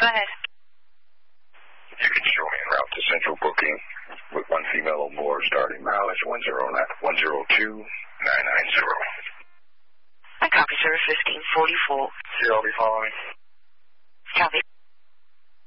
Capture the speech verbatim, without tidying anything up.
ahead. You can show me en route to central booking with one female or more, starting mileage one zero two nine nine zero. I copy, sir, fifteen forty-four. Zero, be following. Copy.